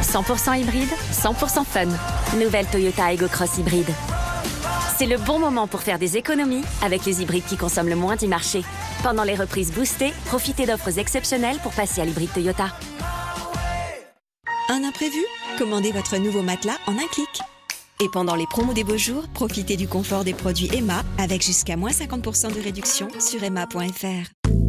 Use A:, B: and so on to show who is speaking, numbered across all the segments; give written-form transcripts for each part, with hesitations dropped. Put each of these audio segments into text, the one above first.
A: 100% hybride, 100% fun. Nouvelle Toyota Aygo Cross hybride. C'est le bon moment pour faire des économies avec les hybrides qui consomment le moins du marché. Pendant les reprises boostées, profitez d'offres exceptionnelles pour passer à l'hybride Toyota.
B: Un imprévu? Commandez votre nouveau matelas en un clic. Et pendant les promos des beaux jours, profitez du confort des produits Emma avec jusqu'à moins 50% de réduction sur emma.fr.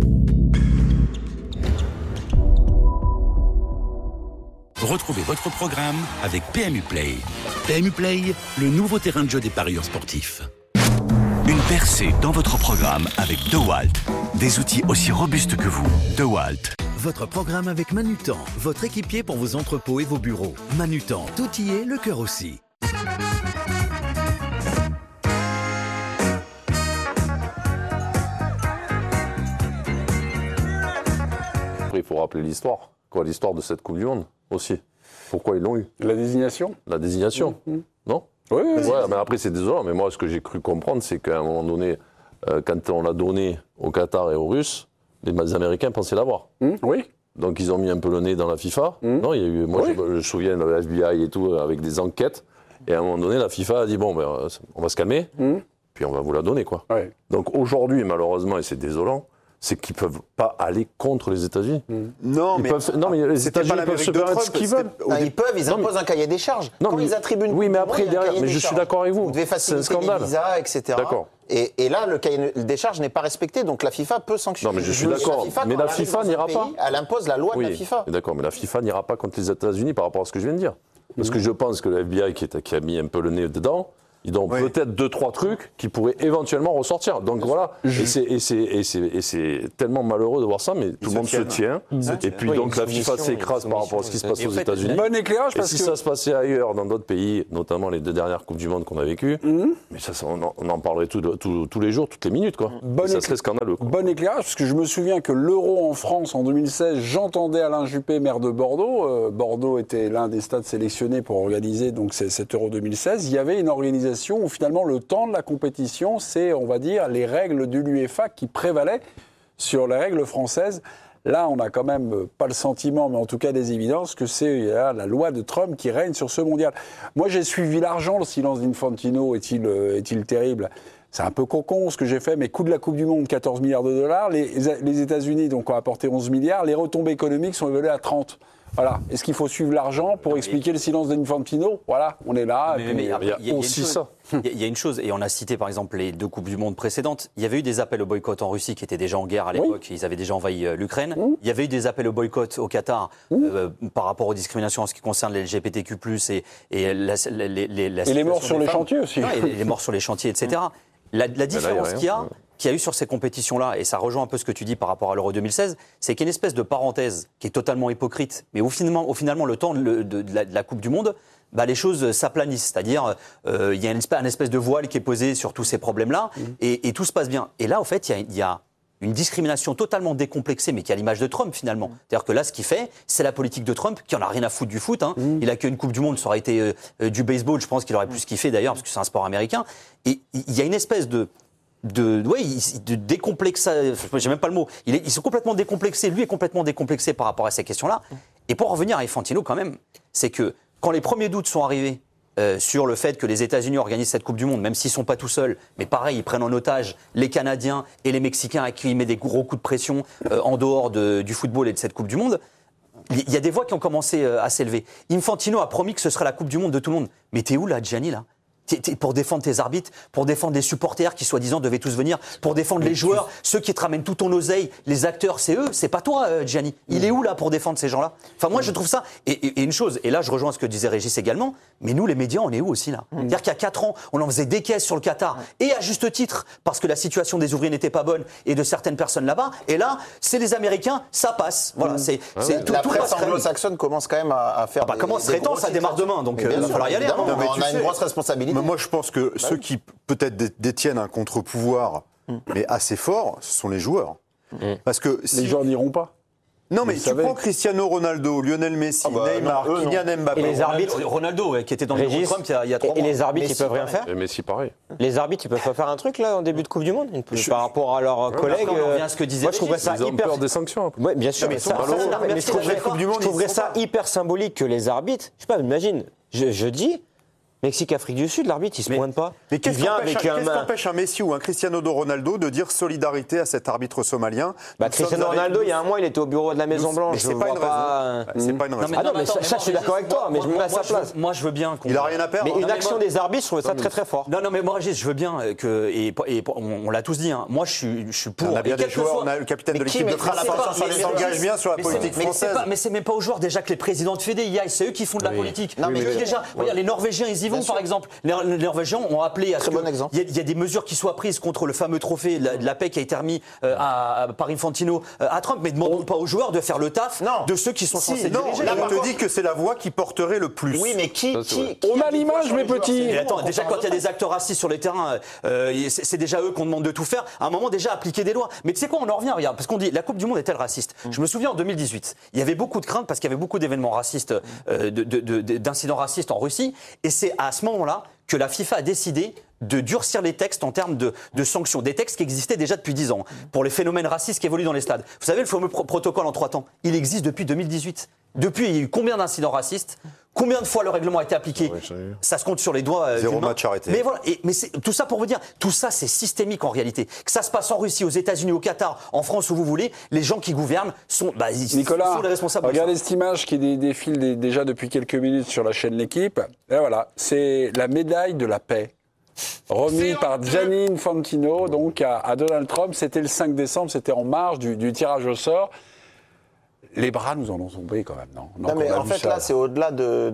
C: Retrouvez votre programme avec PMU Play. PMU Play, le nouveau terrain de jeu des parieurs sportifs.
D: Une percée dans votre programme avec DeWalt. Des outils aussi robustes que vous. DeWalt.
E: Votre programme avec Manutan, votre équipier pour vos entrepôts et vos bureaux. Manutan, tout y est, le cœur aussi.
F: Après, il faut rappeler l'histoire. L'histoire de cette Coupe du Monde aussi. Pourquoi ils l'ont eu?
G: La désignation?
F: La désignation, non?
G: Oui.
F: Ouais, mais après, c'est désolant. Mais moi, ce que j'ai cru comprendre, c'est qu'à un moment donné, quand on l'a donné au Qatar et aux Russes, les Américains pensaient l'avoir.
G: Oui.
F: Donc, ils ont mis un peu le nez dans la FIFA. Non, il y a eu, moi, je me souviens de la FBI et tout, avec des enquêtes. Et à un moment donné, la FIFA a dit, bon, ben, on va se calmer, puis on va vous la donner, quoi.
G: Ouais.
F: Donc, aujourd'hui, malheureusement, et c'est désolant, c'est qu'ils ne peuvent pas aller contre les États-Unis.
H: Non, mais
F: les États-Unis peuvent se permettre ce qu'ils veulent.
H: Ils peuvent, ils imposent un cahier des charges. Quand ils attribuent une
F: oui, mais
H: coupe du
F: après,
H: monde, il y a un
F: derrière,
H: cahier
F: mais
H: des
F: je suis
H: charges.
F: d'accord avec vous.
H: Vous devez faciliter
F: C'est un scandale.
H: les visas, etc.
F: D'accord.
H: Et là, le cahier des charges n'est pas respecté, donc la FIFA peut sanctionner.
F: Non, mais je suis d'accord. Mais la FIFA n'ira pas.
H: Elle impose la loi de la FIFA.
F: D'accord, mais la FIFA n'ira pas contre les États-Unis par rapport à ce que je viens de dire. Parce que je pense que le FBI qui a mis un peu le nez dedans, ils ont peut-être 2-3 trucs qui pourraient éventuellement ressortir. Donc voilà, et c'est tellement malheureux de voir ça, mais tout le monde se tient. Et puis donc la FIFA s'écrase par rapport à ce qui se passe aux États-Unis.
G: Bon éclairage,
F: et
G: parce
F: si
G: que
F: ça se passait ailleurs, dans d'autres pays, notamment les 2 dernières Coupes du Monde qu'on a vécues, mais ça, on en parlerait tous les jours, toutes les minutes, quoi. Ça serait scandaleux, quoi.
G: Bon éclairage, parce que je me souviens que l'Euro en France en 2016, j'entendais Alain Juppé, maire de Bordeaux. Bordeaux était l'un des stades sélectionnés pour organiser donc cet Euro 2016. Il y avait une organisation où finalement le temps de la compétition, c'est, on va dire, les règles de l'UEFA qui prévalaient sur les règles françaises. Là, on n'a quand même pas le sentiment, mais en tout cas des évidences, que c'est la loi de Trump qui règne sur ce mondial. Moi, j'ai suivi l'argent, le silence d'Infantino est-il terrible? C'est un peu cocon ce que j'ai fait, mais coût de la Coupe du Monde, 14 milliards de dollars. Les États-Unis donc, ont apporté 11 milliards. Les retombées économiques sont évaluées à 30. Voilà. Est-ce qu'il faut suivre l'argent pour expliquer le silence d'Infantino? Voilà, on est là.
I: Mais il y a aussi ça. Il y a une chose, et on a cité par exemple les 2 Coupes du Monde précédentes. Il y avait eu des appels au boycott en Russie qui étaient déjà en guerre à l'époque. Ils avaient déjà envahi l'Ukraine. Il y avait eu des appels au boycott au Qatar par rapport aux discriminations en ce qui concerne les LGBTQ+, et les
G: morts sur les chantiers aussi.
I: Et les morts sur les chantiers, etc. La différence qu'il y a eu sur ces compétitions-là, et ça rejoint un peu ce que tu dis par rapport à l'Euro 2016, c'est qu'il y a une espèce de parenthèse qui est totalement hypocrite, mais finalement le temps de la Coupe du Monde, les choses s'aplanissent. C'est-à-dire, il y a un espèce de voile qui est posé sur tous ces problèmes-là, et tout se passe bien. Et là, au fait, il y a une discrimination totalement décomplexée, mais qui a l'image de Trump, finalement. C'est-à-dire que là, ce qu'il fait, c'est la politique de Trump, qui en a rien à foutre du foot. Il a qu'une Coupe du Monde, ça aurait été du baseball, je pense qu'il aurait plus kiffé d'ailleurs, parce que c'est un sport américain. Et il y a une espèce de décomplexé, j'ai même pas le mot. Ils sont complètement décomplexés, lui est complètement décomplexé par rapport à ces questions-là. Et pour revenir à Infantino, quand même, c'est que quand les premiers doutes sont arrivés sur le fait que les États-Unis organisent cette Coupe du Monde, même s'ils ne sont pas tout seuls, mais pareil, ils prennent en otage les Canadiens et les Mexicains à qui ils mettent des gros coups de pression en dehors du football et de cette Coupe du Monde. Il y a des voix qui ont commencé à s'élever. Infantino a promis que ce serait la Coupe du Monde de tout le monde. Mais t'es où là, Gianni, là ? Pour défendre tes arbitres, pour défendre les supporters qui soi-disant devaient tous venir, pour défendre les joueurs, ceux qui te ramènent tout ton oseille, les acteurs, c'est eux, c'est pas toi, Gianni. Il est où là pour défendre ces gens-là? Enfin moi je trouve ça, et une chose, et là je rejoins ce que disait Régis également, mais nous les médias on est où aussi là? C'est-à-dire qu'il y a 4 ans, on en faisait des caisses sur le Qatar, et à juste titre, parce que la situation des ouvriers n'était pas bonne, et de certaines personnes là-bas, et là c'est les Américains, ça passe. Voilà,
H: la presse anglo-saxonne commence quand même à faire
I: comment se rétend, ça démarre demain, donc il va falloir y aller.
H: On a une grosse responsabilité.
J: Moi, je pense que ceux qui peut-être détiennent un contre-pouvoir, mais assez fort, ce sont les joueurs. Parce que
G: les joueurs n'iront pas.
J: Non, mais tu prends Cristiano Ronaldo, Lionel Messi, Neymar, Kylian Mbappé.
K: Et les arbitres,
I: Ronaldo, qui était dans le bureau de Trump il y a 3 mois.
K: Et les arbitres, ils peuvent rien faire.
F: Et Messi, pareil.
K: Les arbitres, ils peuvent pas faire un truc là en début de Coupe du Monde par rapport à leurs collègues.
I: On revient à ce que disait
K: moi, je trouverais ça
F: Ils ont
K: hyper.
F: peur des sanctions.
K: Oui, bien sûr, mais je trouverais ça hyper symbolique que les arbitres. Je sais pas, imagine, je dis. Mexique-Afrique du Sud, l'arbitre, il se pointe pas.
J: Mais qu'est-ce qui empêche un Messi ou un Cristiano Ronaldo de dire solidarité à cet arbitre somalien?
K: Cristiano Ronaldo, il y a un mois, il était au bureau de la Maison-Blanche.
J: C'est pas une raison. C'est pas une raison.
K: Ah non, mais ça, je suis d'accord avec toi, mais je me mets à sa place.
I: Moi, je veux bien qu'on...
J: Il a rien à perdre.
K: Mais une action des arbitres, je trouve ça très très fort.
I: Non, mais moi, je veux bien que... Et on l'a tous dit, moi, je suis pour...
J: On a bien des joueurs, on a le capitaine de l'équipe de France, ça s'engage bien sur la politique française.
I: Mais c'est même pas aux joueurs déjà que les présidents de Fédé y aillent, c'est eux qui font de la politique. Déjà, regarde, les Norvégiens, ils y vont, par exemple. Les Norvégiens ont appelé à ce qu'il y a des mesures qui soient prises contre le fameux trophée de la paix qui a été remis par Infantino à Trump, mais ne demandons pas aux joueurs de faire le taf de ceux qui sont censés diriger.
J: Là, on te dit que c'est la voix qui porterait le plus.
H: Oui, mais qui
G: on a l'image, mes petits.
I: Mais attends, déjà quand il y a des acteurs racistes sur les terrains, c'est déjà eux qu'on demande de tout faire. À un moment déjà appliquer des lois. Mais tu sais quoi, on en revient, regarde, parce qu'on dit la Coupe du Monde est-elle raciste? Je me souviens en 2018, il y avait beaucoup de craintes parce qu'il y avait beaucoup d'événements racistes, d'incidents racistes en Russie, et c'est à ce moment-là que la FIFA a décidé de durcir les textes en termes de sanctions, des textes qui existaient déjà depuis 10 ans, pour les phénomènes racistes qui évoluent dans les stades. Vous savez, le fameux protocole en 3 temps, il existe depuis 2018. Depuis, il y a eu combien d'incidents racistes? Combien de fois le règlement a été appliqué? Ça se compte sur les doigts.
J: 0 match arrêté.
I: Mais voilà, tout ça pour vous dire, tout ça c'est systémique en réalité. Que ça se passe en Russie, aux États-Unis, au Qatar, en France, où vous voulez, les gens qui gouvernent sont,
G: Nicolas,
I: sont les responsables.
G: Regardez cette image qui défile déjà depuis quelques minutes sur la chaîne L'Équipe. Et voilà, c'est la médaille de la paix. Remis par Gianni Infantino donc à Donald Trump. C'était le 5 décembre, c'était en marge du tirage au sort. Les bras nous en ont tombé quand même, non?
H: Non, mais en fait, là, c'est au-delà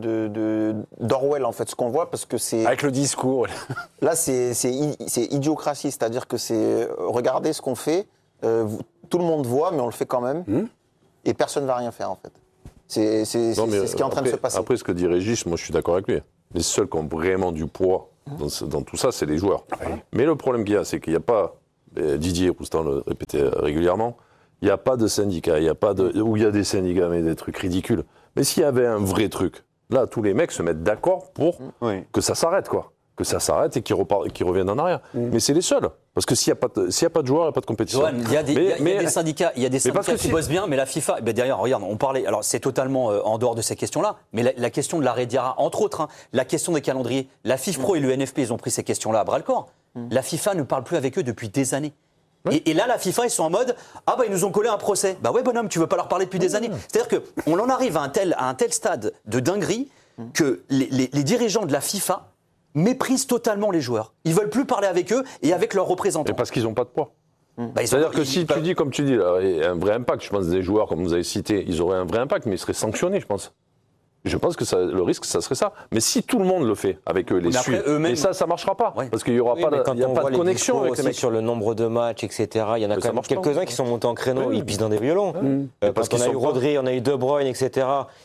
H: d'Orwell, en fait, ce qu'on voit, parce que c'est...
G: Avec le discours.
H: Là, c'est idiocratie, c'est-à-dire que c'est... Regardez ce qu'on fait, tout le monde voit, mais on le fait quand même, et personne ne va rien faire, en fait. C'est ce qui est en train de se passer.
F: Après, ce que dit Régis, moi, je suis d'accord avec lui. Les seuls qui ont vraiment du poids dans tout ça, c'est les joueurs. Mais le problème qu'il y a, c'est qu'il n'y a pas... Didier Roustan le répétait régulièrement, il n'y a pas de syndicat, où il y a des syndicats, mais des trucs ridicules. Mais s'il y avait un vrai truc, là, tous les mecs se mettent d'accord pour que ça s'arrête, quoi. Que ça s'arrête et qu'ils reviennent en arrière. Mais c'est les seuls. Parce que s'il n'y a pas de joueurs, il n'y a pas de compétition.
I: Il y a des syndicats, qui bossent bien, mais la FIFA, derrière, regarde, on parlait, alors c'est totalement en dehors de ces questions-là, mais la question de l'arrêt Diarra, entre autres, la question des calendriers, la FIFPro et l'UNFP, ils ont pris ces questions-là à bras-le-corps. La FIFA ne parle plus avec eux depuis des années. Et là, la FIFA, ils sont en mode ils nous ont collé un procès. Bah ouais, bonhomme, tu veux pas leur parler depuis des années. C'est-à-dire qu'on en arrive à un tel stade de dinguerie que les dirigeants de la FIFA méprisent totalement les joueurs. Ils veulent plus parler avec eux et avec leurs représentants.
F: Et parce qu'ils n'ont pas de poids. C'est-à-dire que si tu dis, comme tu dis, là, un vrai impact, je pense des joueurs, comme vous avez cité, ils auraient un vrai impact, mais ils seraient sanctionnés, je pense. Je pense que le risque, ça serait ça. Mais si tout le monde le fait avec eux, les suit, et ça ne marchera pas. Parce qu'il n'y aura pas de connexion avec les mecs.
K: Sur le nombre de matchs, etc., il y en a quand même quelques-uns qui sont montés en créneau, ils pissent dans des violons. Parce qu'on a eu Rodri, on a eu De Bruyne, etc.,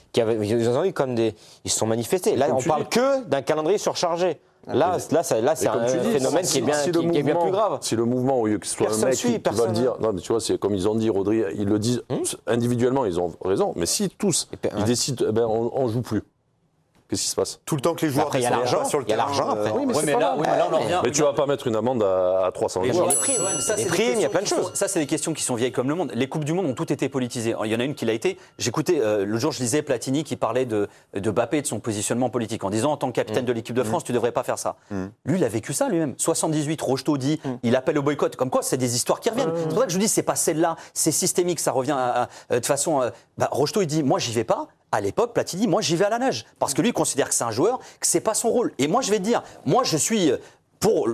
K: ils ont eu comme ils se sont manifestés. Là, on ne parle que d'un calendrier surchargé. Là, c'est un phénomène qui est bien plus grave.
F: Si le mouvement, au lieu que ce soit un mec qui va le dire, non, mais tu vois, c'est comme ils ont dit, Rodri, ils le disent individuellement, ils ont raison. Mais si tous, ils décident, on joue plus. Qu'est-ce qui se passe?
J: Tout le temps que les joueurs
K: il y a l'argent sur le terrain.
G: Oui, mais
I: là, on en revient.
F: Mais tu vas pas mettre une amende à 300 joueurs.
K: Les primes, il y a plein de choses.
I: Ça, c'est des questions qui sont vieilles comme le monde. Les Coupes du Monde ont toutes été politisées. Il y en a une qui l'a été. J'écoutais, le jour, je lisais Platini qui parlait de Mbappé et de son positionnement politique en disant, en tant que capitaine de l'équipe de France, tu devrais pas faire ça. Lui, il a vécu ça lui-même. 78, Rocheteau dit, il appelle au boycott. Comme quoi, c'est des histoires qui reviennent. C'est pour ça que je vous dis, c'est pas celle-là, c'est systémique, ça revient de façon. Rocheteau, il dit, moi, j'y vais pas. À l'époque, Platini, moi, j'y vais à la nage. Parce que lui, il considère que c'est un joueur, que c'est pas son rôle. Et moi, je vais te dire, moi, je suis pour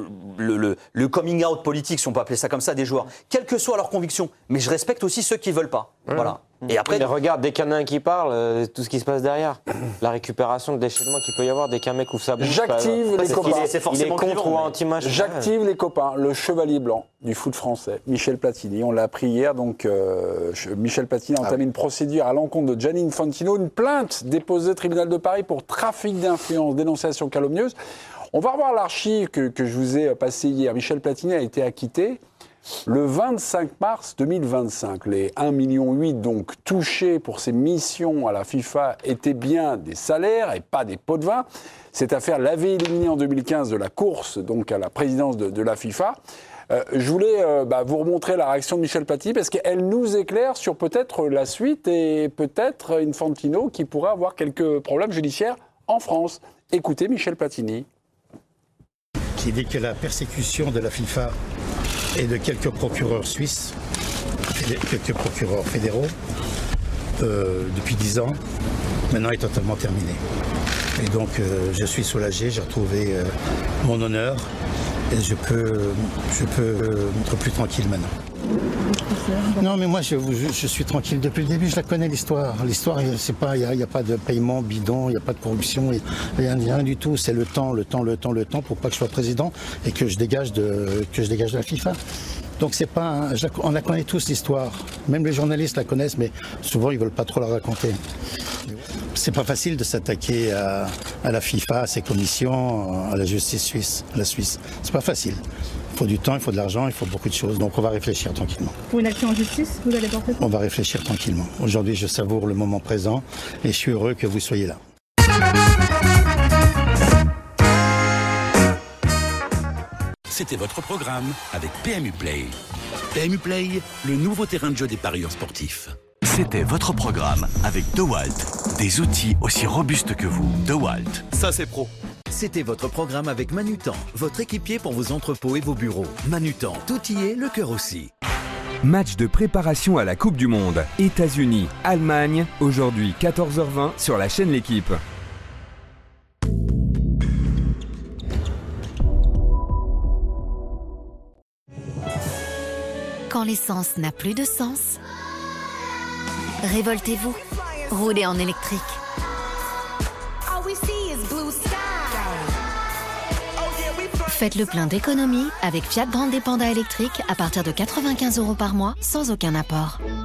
I: le coming out politique, si on peut appeler ça comme ça, des joueurs, quelles que soient leurs convictions. Mais je respecte aussi ceux qui veulent pas. Voilà. Et après,
K: mais regarde, dès qu'il y en a un qui parle, tout ce qui se passe derrière, la récupération, le déchaînement qu'il peut y avoir dès qu'un mec ouvre sa bouche.
G: J'active les copains.
K: Il est contre ou anti-match.
G: J'active les copains. Le chevalier blanc du foot français, Michel Platini. On l'a appris hier. Donc, Michel Platini a entamé une procédure à l'encontre de Gianni Infantino, une plainte déposée au tribunal de Paris pour trafic d'influence, dénonciation calomnieuse. On va revoir l'archive que je vous ai passée hier. Michel Platini a été acquitté Le 25 mars 2025, les 1,8 million donc touchés pour ces missions à la FIFA étaient bien des salaires et pas des pots de vin. Cette affaire l'avait éliminé en 2015 de la course donc à la présidence de la FIFA. Je voulais vous remontrer la réaction de Michel Platini parce qu'elle nous éclaire sur peut-être la suite et peut-être Infantino qui pourrait avoir quelques problèmes judiciaires en France. Écoutez Michel Platini.
L: Qui dit que la persécution de la FIFA et de quelques procureurs suisses, quelques procureurs fédéraux, depuis 10 ans, maintenant est totalement terminée. Et donc je suis soulagé, j'ai retrouvé mon honneur et je peux être plus tranquille maintenant. Non mais moi je suis tranquille depuis le début, je la connais l'histoire. L'histoire, c'est pas, il n'y a pas de paiement bidon, il n'y a pas de corruption, rien du tout. C'est le temps pour pas que je sois président et que je dégage de la FIFA. Donc c'est pas, on la connaît tous l'histoire. Même les journalistes la connaissent, mais souvent ils veulent pas trop la raconter. C'est pas facile de s'attaquer à la FIFA, à ses commissions, à la justice suisse, à la Suisse. C'est pas facile. Il faut du temps, il faut de l'argent, il faut beaucoup de choses. Donc on va réfléchir tranquillement.
M: Pour une action en justice, vous allez porter quoi ?
L: On va réfléchir tranquillement. Aujourd'hui, je savoure le moment présent et je suis heureux que vous soyez là.
C: C'était votre programme avec PMU Play. PMU Play, le nouveau terrain de jeu des parieurs sportifs.
D: C'était votre programme avec DeWalt. Des outils aussi robustes que vous. DeWalt.
E: Ça, c'est pro. C'était votre programme avec Manutan, votre équipier pour vos entrepôts et vos bureaux. Manutan, tout y est, le cœur aussi.
N: Match de préparation à la Coupe du Monde. États-Unis, Allemagne, aujourd'hui 14h20 sur la chaîne L'Équipe.
O: Quand l'essence n'a plus de sens, révoltez-vous, roulez en électrique. Faites le plein d'économie avec Fiat Grande Panda électrique à partir de 95 € par mois sans aucun apport.